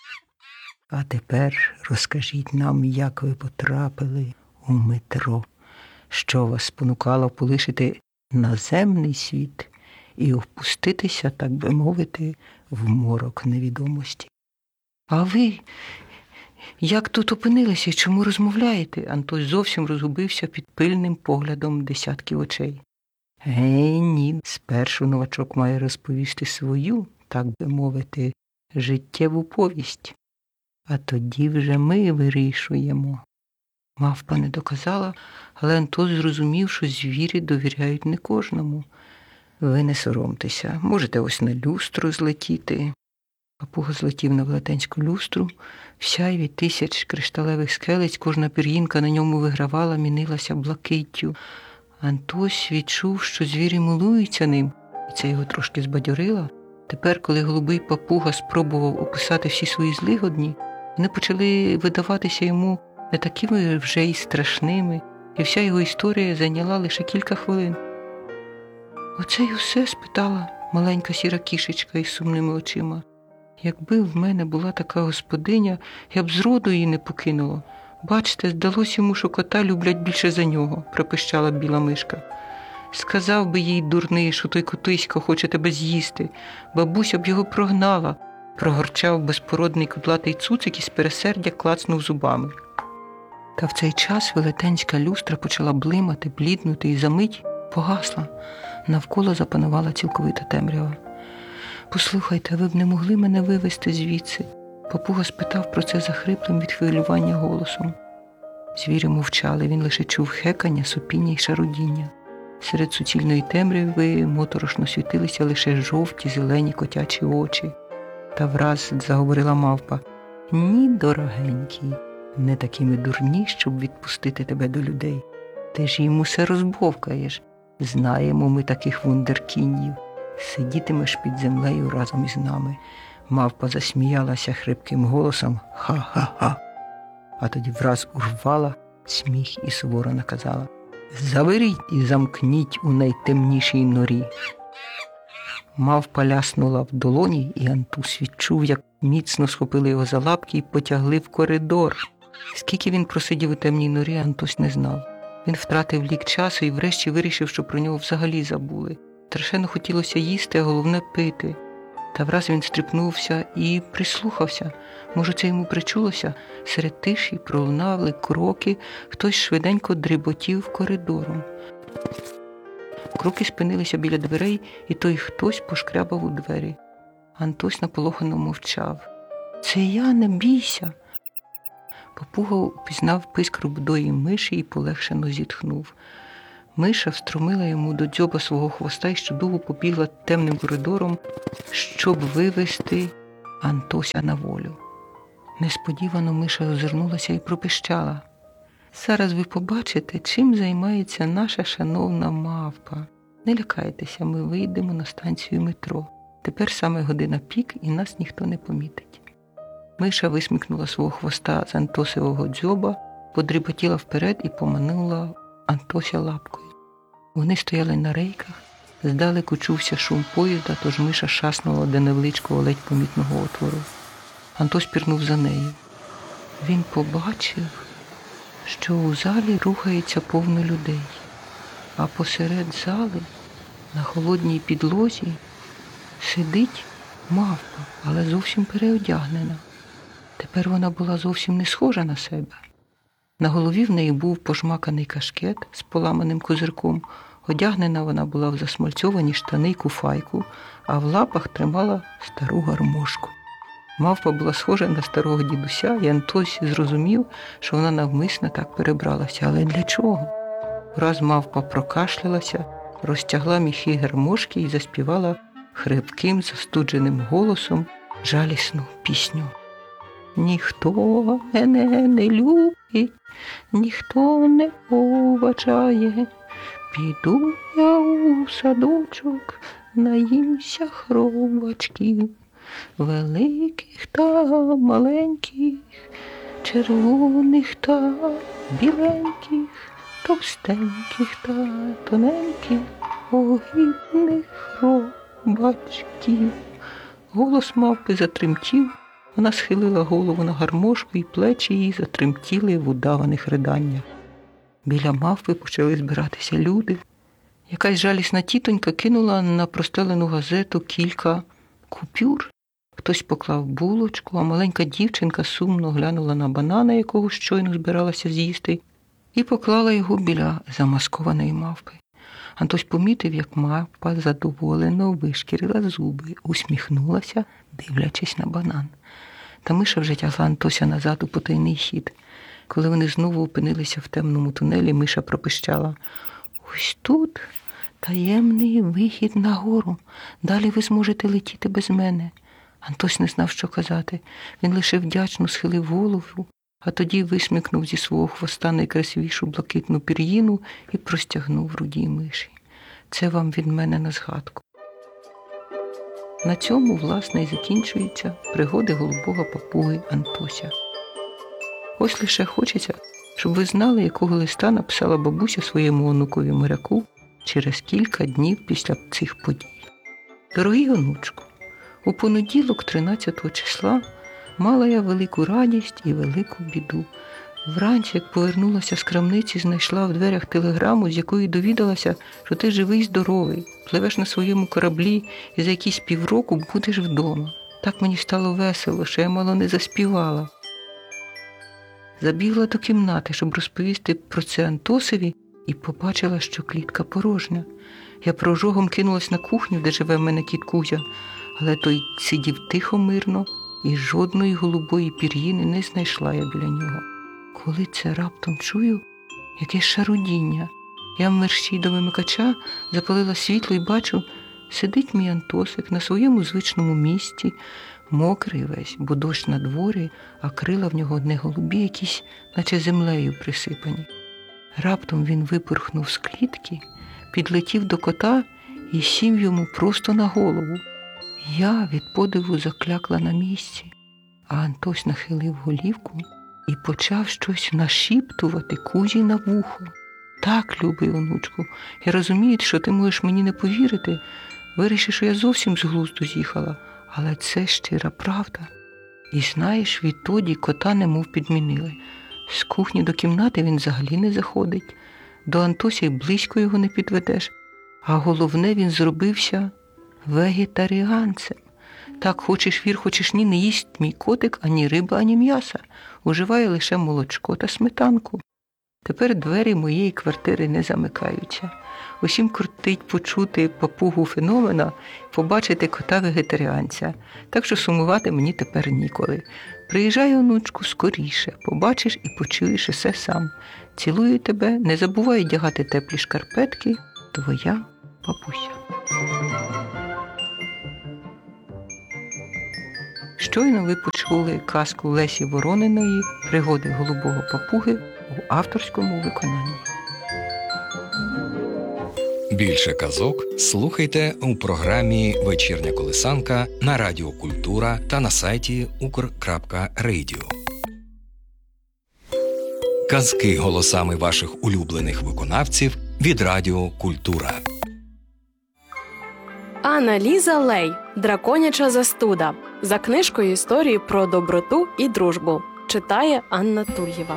А тепер розкажіть нам, як ви потрапили у метро, що вас спонукало полишити наземний світ і опуститися, так би мовити, в морок невідомості. А ви як тут опинилися і чому розмовляєте? Антось зовсім розгубився під пильним поглядом десятків очей. Ні, спершу новачок має розповісти свою, так би мовити, життєву повість. А тоді вже ми вирішуємо. Мавпа не доказала, але Антос зрозумів, що звірі довіряють не кожному. Ви не соромтеся, можете ось на люстру злетіти. Папуга злетів на велетенську люстру, в сяйві тисяч кришталевих скелець, кожна пір'їнка на ньому вигравала, мінилася блакиттю. Антось відчув, що звірі милуються ним, і це його трошки збадьорило. Тепер, коли голубий папуга спробував описати всі свої злигодні, вони почали видаватися йому не такими вже й страшними, і вся його історія зайняла лише кілька хвилин. «Оце й усе?» – спитала маленька сіра кішечка із сумними очима. «Якби в мене була така господиня, я б зроду її не покинула. Бачте, здалось йому, що кота люблять більше за нього», – пропищала біла мишка. «Сказав би їй, дурний, що той котисько хоче тебе з'їсти. Бабуся б його прогнала», – прогорчав безпородний кудлатий цуцик і з пересердя клацнув зубами. Та в цей час велетенська люстра почала блимати, бліднути і за мить погасла. Навколо запанувала цілковита темрява. «Послухайте, ви б не могли мене вивезти звідси?» Папуга спитав про це захриплим від хвилювання голосом. Звірі мовчали, він лише чув хекання, сопіння й шарудіння. Серед суцільної темряви моторошно світилися лише жовті, зелені котячі очі. Та враз заговорила мавпа. «Ні, дорогенький, не такими дурні, щоб відпустити тебе до людей. Ти ж їм усе розбовкаєш. Знаємо ми таких вундеркіндів. Сидітимеш під землею разом із нами». Мавпа засміялася хрипким голосом «Ха-ха-ха», а тоді враз урвала сміх і суворо наказала «Заберіть і замкніть у найтемнішій норі». Мавпа ляснула в долоні, і Антус відчув, як міцно схопили його за лапки і потягли в коридор. Скільки він просидів у темній норі, Антос не знав. Він втратив лік часу і врешті вирішив, що про нього взагалі забули. Страшенно хотілося їсти, а головне пити. Та враз він стріпнувся і прислухався. Може, це йому причулося? Серед тиші пролунали кроки, хтось швиденько дріботів коридором. Кроки спинилися біля дверей, і той хтось пошкрябав у двері. Антось наполохано мовчав. «Це я, не бійся!» Папуга упізнав писк рудої миші і полегшено зітхнув. Миша встромила йому до дзьоба свого хвоста і щодуху побігла темним коридором, щоб вивести Антося на волю. Несподівано Миша озирнулася і пропищала: «Зараз ви побачите, чим займається наша шановна мавпа. Не лякайтеся, ми вийдемо на станцію метро. Тепер саме година пік, і нас ніхто не помітить». Миша висмикнула свого хвоста з Антосового дзьоба, подріпотіла вперед і поманула Антося лапкою. Вони стояли на рейках, здалеку чувся шум поїзда, тож Миша шаснула до невеличкого ледь помітного отвору. Антось пірнув за нею. Він побачив, що у залі рухається повно людей, а посеред зали, на холодній підлозі, сидить мавпа, але зовсім переодягнена. Тепер вона була зовсім не схожа на себе. На голові в неї був пожмаканий кашкет з поламаним козирком. Одягнена вона була в засмальцьовані штани й куфайку, а в лапах тримала стару гармошку. Мавпа була схожа на старого дідуся, і Антось зрозумів, що вона навмисно так перебралася. Але для чого? Враз мавпа прокашлялася, розтягла міхи гармошки і заспівала хрипким, застудженим голосом жалісну пісню. Ніхто мене не любить, ніхто не поважає. Піду я у садочок, наїмся хробачків, великих та маленьких, червоних та біленьких, товстеньких та тоненьких, огидних хробачків. Голос мавпи затремтів. Вона схилила голову на гармошку, і плечі її затремтіли в удаваних риданнях. Біля мавпи почали збиратися люди. Якась жалісна тітонька кинула на простелену газету кілька купюр. Хтось поклав булочку, а маленька дівчинка сумно глянула на банана, якого щойно збиралася з'їсти, і поклала його біля замаскованої мавпи. Антось помітив, як мавпа задоволено вишкірила зуби, усміхнулася, дивлячись на банан. Та Миша вже тягла Антося назад у потайний хід. Коли вони знову опинилися в темному тунелі, Миша пропищала: «Ось тут таємний вихід нагору. Далі ви зможете летіти без мене». Антось не знав, що казати. Він лише вдячно схилив голову, а тоді висмикнув зі свого хвоста найкрасивішу блакитну пір'їну і простягнув рудій миші. «Це вам від мене на згадку». На цьому, власне, і закінчуються пригоди голубого папуги Антося. Ось лише хочеться, щоб ви знали, якого листа написала бабуся своєму онукові моряку через кілька днів після цих подій. «Дорогий онучку, у понеділок, 13 числа, мала я велику радість і велику біду. Вранці, як повернулася з крамниці, знайшла в дверях телеграму, з якої довідалася, що ти живий і здоровий, пливеш на своєму кораблі і за якісь півроку будеш вдома. Так мені стало весело, що я мало не заспівала. Забігла до кімнати, щоб розповісти про це Антосові, і побачила, що клітка порожня. Я прожогом кинулась на кухню, де живе в мене кіт Кузя, але той сидів тихо, мирно, і жодної голубої пір'їни не знайшла я біля нього. Коли це раптом чую якесь шарудіння, я мерщій до вимикача запалила світло і бачу, сидить мій Антосик на своєму звичному місці, мокрий весь, бо дощ на дворі, а крила в нього не голубі, якісь, наче землею присипані. Раптом він випорхнув з клітки, підлетів до кота і сів йому просто на голову. Я від подиву заклякла на місці, а Антось нахилив голівку і почав щось нашіптувати Кузі на вухо. «Так, любий онучку, я розумію, що ти можеш мені не повірити. Вирішиш, що я зовсім з глузду з'їхала, але це щира правда. І знаєш, відтоді кота немов підмінили. З кухні до кімнати він взагалі не заходить, до Антося й близько його не підведеш, а головне, він зробився вегетаріанцем. Так, хочеш вір, хочеш ні, не їсть мій котик ані риба, ані м'яса, уживає лише молочко та сметанку. Тепер двері моєї квартири не замикаються. Усім кортить почути папугу феномена, побачити кота-вегетаріанця. Так що сумувати мені тепер ніколи. Приїжджай, онучку, скоріше, побачиш і почуєш усе сам. Цілую тебе, не забувай одягати теплі шкарпетки. Твоя бабуся». Щойно ви почули казку Лесі Ворониної «Пригоди голубого папуги» у авторському виконанні. Більше казок слухайте у програмі «Вечірня колисанка» на Радіо Культура та на сайті ukr.radio. Казки голосами ваших улюблених виконавців від Радіо Культура. Анна-Ліза Лей «Драконяча застуда» за книжкою історії про доброту і дружбу. Читає Анна Тульєва.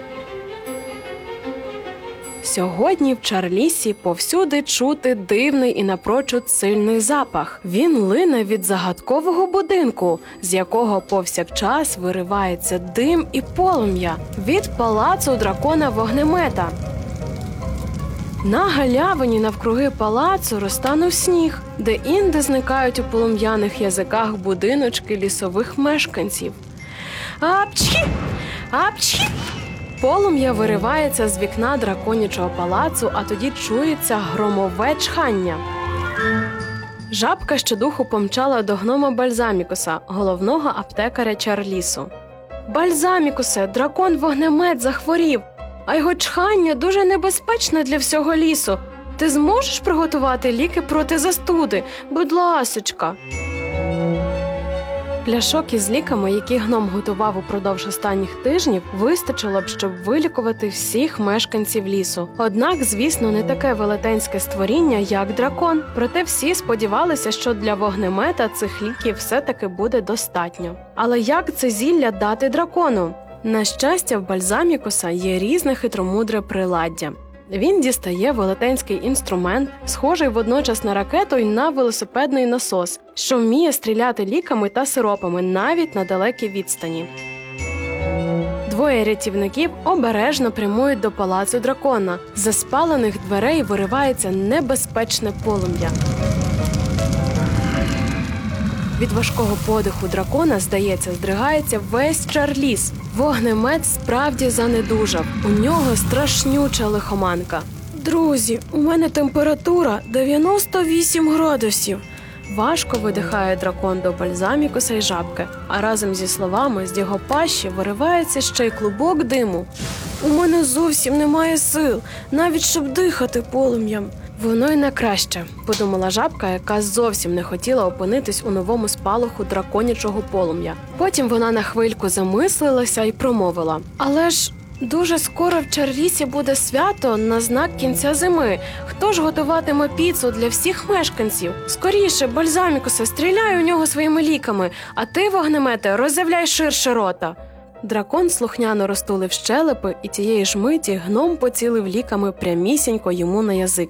Сьогодні в Чарлісі повсюди чути дивний і напрочуд сильний запах. Він лине від загадкового будинку, з якого повсякчас виривається дим і полум'я від палацу дракона-вогнемета. На галявині навкруги палацу розтанув сніг, де-інде зникають у полум'яних язиках будиночки лісових мешканців. Апчхі! Апчхі! Полум'я виривається з вікна драконячого палацу, а тоді чується громове чхання. Жабка щодуху помчала до гнома Бальзамікуса, головного аптекаря Чарлісу. «Бальзамікусе, дракон-вогнемет захворів, а його чхання дуже небезпечне для всього лісу. Ти зможеш приготувати ліки проти застуди? Будь ласочка!» Пляшок із ліками, які гном готував упродовж останніх тижнів, вистачило б, щоб вилікувати всіх мешканців лісу. Однак, звісно, не таке велетенське створіння, як дракон. Проте всі сподівалися, що для вогнемета цих ліків все-таки буде достатньо. Але як це зілля дати дракону? На щастя, в Бальзамікуса є різне хитромудре приладдя. Він дістає велетенський інструмент, схожий водночас на ракету й на велосипедний насос, що вміє стріляти ліками та сиропами навіть на далекій відстані. Двоє рятівників обережно прямують до палацу дракона. З спалених дверей виривається небезпечне полум'я. Від важкого подиху дракона, здається, здригається весь Чарліс. Вогнемет справді занедужав. У нього страшнюча лихоманка. «Друзі, у мене температура 98 градусів!» Важко видихає дракон до Бальзамікуса й жабки, а разом зі словами з його пащі виривається ще й клубок диму. «У мене зовсім немає сил, навіть щоб дихати полум'ям!» «Воно й на краще», – подумала жабка, яка зовсім не хотіла опинитись у новому спалаху драконячого полум'я. Потім вона на хвильку замислилася і промовила: «Але ж дуже скоро в Чарлісі буде свято на знак кінця зими. Хто ж готуватиме піцу для всіх мешканців? Скоріше, Бальзамікусе, стріляй у нього своїми ліками, а ти, вогнемете, роззявляй ширше рота». Дракон слухняно розтулив щелепи, і тієї ж миті гном поцілив ліками прямісінько йому на язик.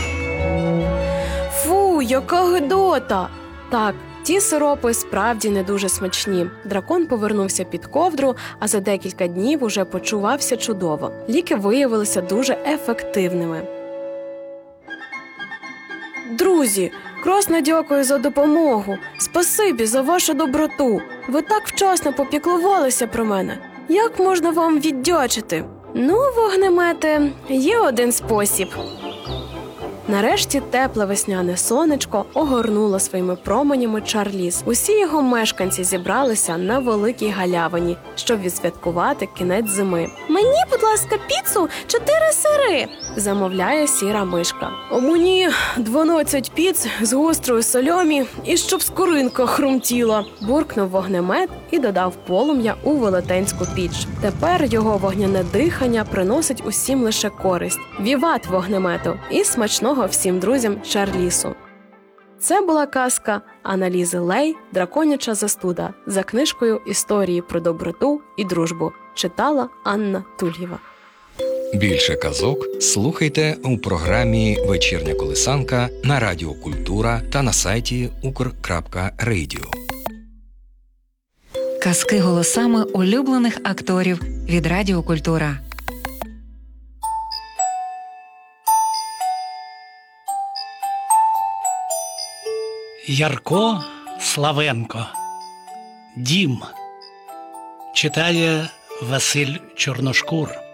«Фу, яка гидота!» Так, ті сиропи справді не дуже смачні. Дракон повернувся під ковдру, а за декілька днів уже почувався чудово. Ліки виявилися дуже ефективними. «Друзі, красно дякую за допомогу. Спасибі за вашу доброту. Ви так вчасно попіклувалися про мене. Як можна вам віддячити?» «Ну, вогнемете, є один спосіб». Нарешті тепле весняне сонечко огорнуло своїми променями Чарліс. Усі його мешканці зібралися на великій галявині, щоб відсвяткувати кінець зими. «Мені, будь ласка, піцу 4 сири!» – замовляє сіра мишка. «А мені 12 піц з гострою сальомі і щоб скоринка хрумтіла!» – буркнув вогнемет і додав полум'я у велетенську піч. Тепер його вогняне дихання приносить усім лише користь. Віват вогнемету і смачного всім друзям Чарлісу. Це була казка Анна-Лізи Лей «Драконяча застуда» за книжкою «Історії про доброту і дружбу». Читала Анна Тульєва. Більше казок слухайте у програмі «Вечірня колисанка» на Радіо Культура та на сайті ukr.radio. Казки голосами улюблених акторів від Радіо Культура. Ярко Славенко. Дім. Читає Василь Чорношкур.